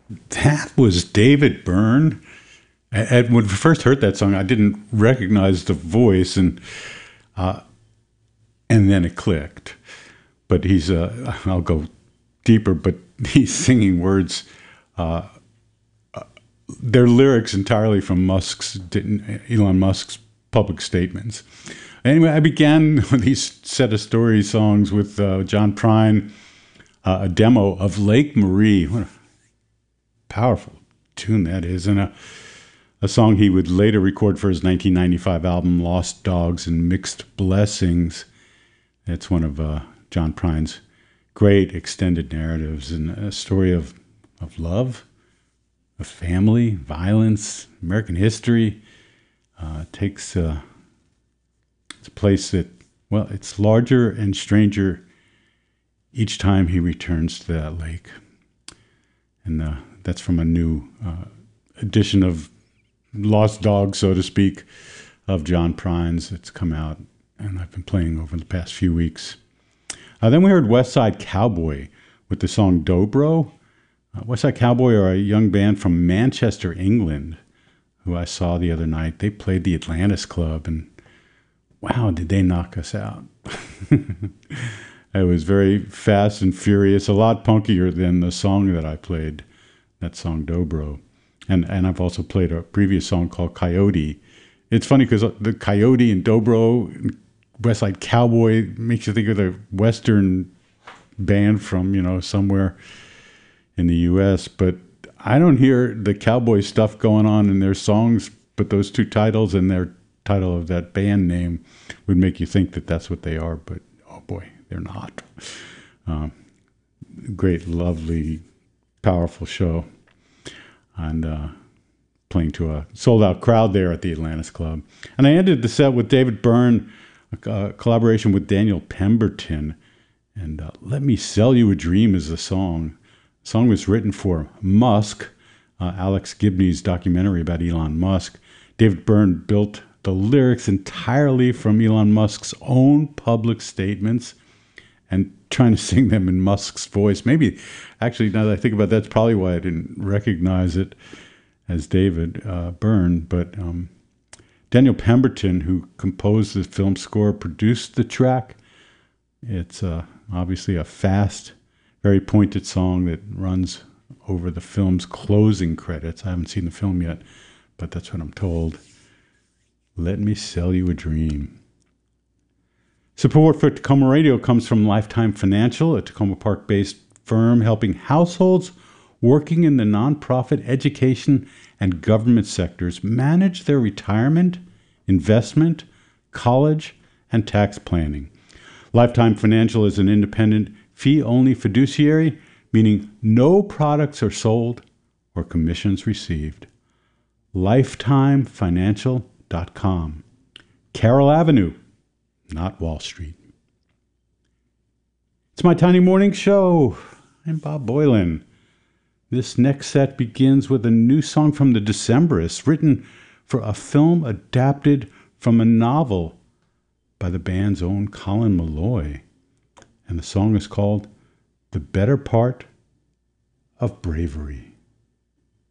That was David Byrne. When we first heard that song, I didn't recognize the voice, and then it clicked. But I'll go deeper, but he's singing words. They're lyrics entirely from Elon Musk's public statements. Anyway, I began these set of story songs with John Prine, a demo of Lake Marie. What a powerful tune that is, and a song he would later record for his 1995 album Lost Dogs and Mixed Blessings. It's one of John Prine's great extended narratives, and a story of love, of family, violence, American history. Takes it's a place that, well, it's larger and stranger each time he returns to that lake. And that's from a new edition of Lost Dogs, so to speak, of John Prine's. It's come out, and I've been playing over the past few weeks. Then we heard West Side Cowboy with the song Dobro. West Side Cowboy are a young band from Manchester, England, who I saw the other night. They played the Atlantis Club, and wow, did they knock us out. It was very fast and furious, a lot punkier than the song that I played, that song Dobro. And I've also played a previous song called Coyote. It's funny because the Coyote and Dobro, West Side Cowboy, makes you think of the Western band from, somewhere in the U.S., but I don't hear the cowboy stuff going on in their songs, but those two titles and their title of that band name would make you think that that's what they are, but oh boy, they're not. Great, lovely, powerful show, and playing to a sold-out crowd there at the Atlantis Club. And I ended the set with David Byrne, a collaboration with Daniel Pemberton, and Let Me Sell You a Dream is the song. The song was written for Musk, Alex Gibney's documentary about Elon Musk. David Byrne built the lyrics entirely from Elon Musk's own public statements and trying to sing them in Musk's voice. Maybe, actually, now that I think about it, that's probably why I didn't recognize it as David Byrne. But Daniel Pemberton, who composed the film score, produced the track. It's obviously a fast, very pointed song that runs over the film's closing credits. I haven't seen the film yet, but that's what I'm told. Let Me Sell You a Dream. Support for Tacoma Radio comes from Lifetime Financial, a Tacoma Park-based firm helping households working in the nonprofit, education, and government sectors manage their retirement, investment, college, and tax planning. Lifetime Financial is an independent, fee-only fiduciary, meaning no products are sold or commissions received. LifetimeFinancial.com. Carroll Avenue, not Wall Street. It's my Tiny Morning Show. I'm Bob Boylan. This next set begins with a new song from the Decemberists, written for a film adapted from a novel by the band's own Colin Malloy. And the song is called The Better Part of Bravery.